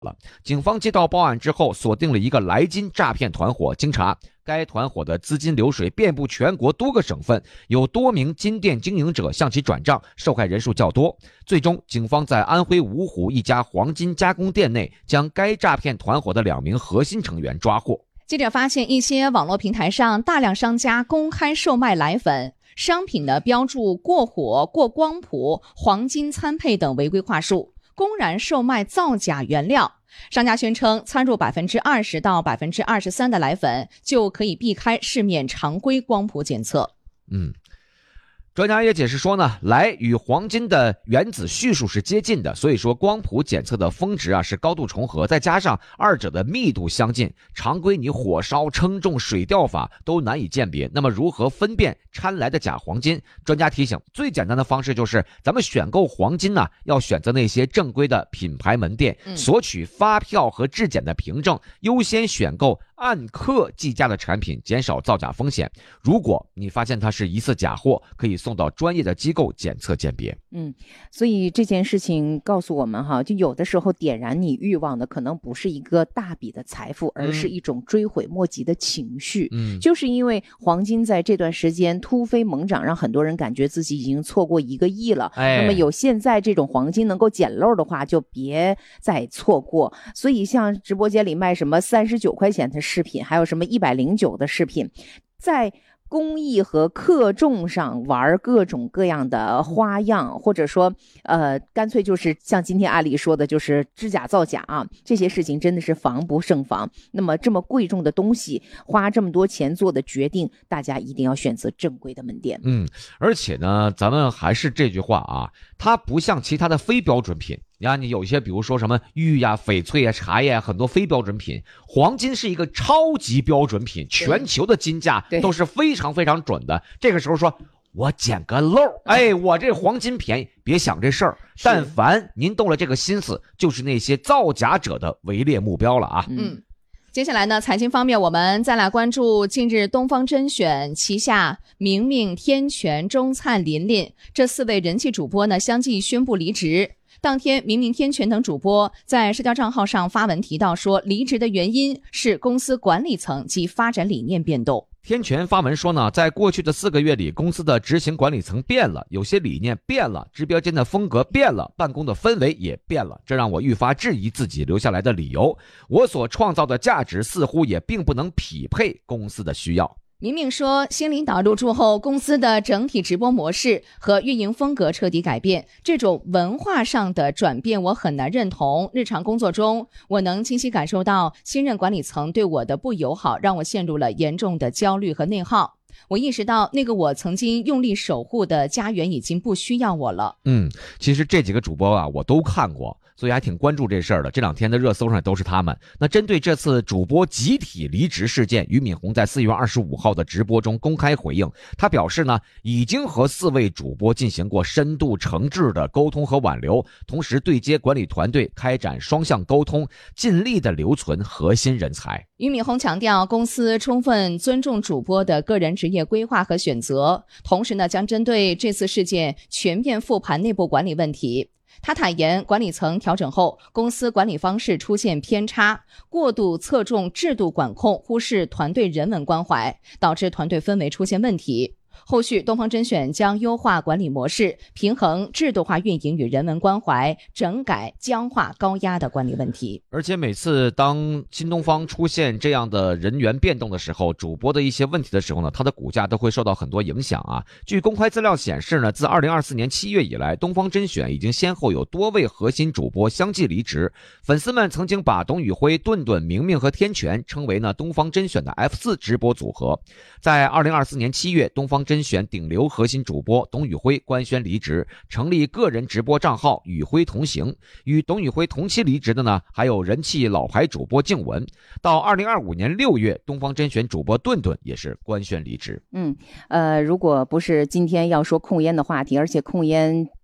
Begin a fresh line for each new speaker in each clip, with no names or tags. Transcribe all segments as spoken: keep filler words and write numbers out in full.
了。警方接到报案之后，锁定了一个来金诈骗团伙。经查，该团伙的资金流水遍布全国多个省份，有多名金店经营者向其转账，受害人数较多。最终，警方在安徽芜湖一家黄金加工店内将该诈骗团伙的两名核心成员抓获。
记者发现，一些网络平台上大量商家公开售卖奶粉，商品呢标注过火、过光谱、黄金参配等违规话术，公然售卖造假原料。商家宣称，掺入百分之二十到百分之二十三的奶粉就可以避开市面常规光谱检测。
嗯。专家也解释说呢，氖与黄金的原子序数是接近的，所以说光谱检测的峰值啊是高度重合，再加上二者的密度相近，常规你火烧、称重、水调法都难以鉴别。那么如何分辨掺来的假黄金？专家提醒，最简单的方式就是咱们选购黄金呢，要选择那些正规的品牌门店，索取发票和质检的凭证，优先选购按克计价的产品，减少造假风险。如果你发现它是疑似假货，可以送到专业的机构检测鉴别。
嗯，所以这件事情告诉我们哈，就有的时候点燃你欲望的可能不是一个大笔的财富，而是一种追悔莫及的情绪。嗯，就是因为黄金在这段时间突飞猛涨，让很多人感觉自己已经错过一个亿了。哎，那么有现在这种黄金能够捡漏的话，就别再错过。所以像直播间里卖什么三十九块钱的饰品，还有什么一百零九的饰品，在工艺和克重上玩各种各样的花样，或者说呃，干脆就是像今天阿里说的，就是知假造假啊，这些事情真的是防不胜防。那么这么贵重的东西，花这么多钱做的决定，大家一定要选择正规的门店。
嗯，而且呢，咱们还是这句话啊，它不像其他的非标准品。你看，你有一些比如说什么玉呀、翡翠呀、茶叶啊，很多非标准品，黄金是一个超级标准品，全球的金价都是非常非常准的。这个时候说我捡个漏，哎，我这黄金便宜，别想这事儿。但凡您动了这个心思，就是那些造假者的围猎目标了啊。
嗯。接下来呢，财经方面我们再来关注近日东方甄选旗下明明、天全、钟灿、琳琳这四位人气主播呢相继宣布离职。当天，明明、天全等主播在社交账号上发文提到说，离职的原因是公司管理层及发展理念变动。
天全发文说呢，在过去的四个月里，公司的执行管理层变了，有些理念变了，直播间的风格变了，办公的氛围也变了，这让我愈发质疑自己留下来的理由。我所创造的价值似乎也并不能匹配公司的需要。
明明说，新领导入驻后，公司的整体直播模式和运营风格彻底改变，这种文化上的转变我很难认同。日常工作中，我能清晰感受到新任管理层对我的不友好，让我陷入了严重的焦虑和内耗。我意识到那个我曾经用力守护的家园已经不需要我了。
嗯，其实这几个主播啊，我都看过，所以还挺关注这事儿的。这两天的热搜上都是他们。那针对这次主播集体离职事件，俞敏洪在四月二十五号的直播中公开回应，他表示呢，已经和四位主播进行过深度诚挚的沟通和挽留，同时对接管理团队开展双向沟通，尽力的留存核心人才。
俞敏洪强调，公司充分尊重主播的个人职业规划和选择，同时呢，将针对这次事件全面复盘内部管理问题。他坦言，管理层调整后，公司管理方式出现偏差，过度侧重制度管控，忽视团队人文关怀，导致团队氛围出现问题。后续东方甄选将优化管理模式，平衡制度化运营与人文关怀，整改僵化高压的管理问题。
而且每次当新东方出现这样的人员变动的时候，主播的一些问题的时候呢，它的股价都会受到很多影响啊。据公开资料显示呢，自二零二四年七月以来，东方甄选已经先后有多位核心主播相继离职。粉丝们曾经把董宇辉、顿顿、明明和天全称为呢东方甄选的 F 四 直播组合。在二零二四年七月，东方甄选顶流核心主播董宇辉官宣离职，成立个人直播账号宇辉同行。与董宇辉同期离职的呢，还有人气老牌主播静雯。到二零二五年六月，东方甄选主播顿顿也是官宣离职。
嗯，呃，如果不是今天要说控烟的话题，而且控烟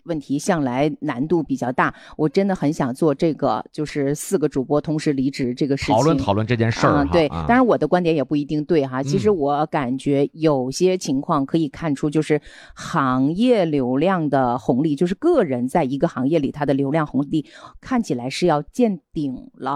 问题向来难度比较大，我真的很想做这个，就是四个主播同时离职这个事情，
讨论讨论这件事儿、啊。
对，
啊、
当然我的观点也不一定对哈。其实我感觉有些情况可以看出，就是行业流量的红利，就是个人在一个行业里他的流量红利看起来是要见顶了。